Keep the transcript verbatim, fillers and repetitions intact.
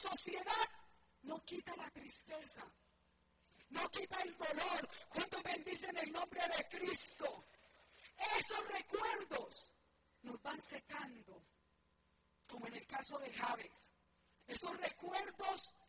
sociedad no quita la tristeza, no quita el dolor. ¿Cuántos bendicen el nombre de Cristo? Esos recuerdos nos van secando, como en el caso de Jabes. Esos recuerdos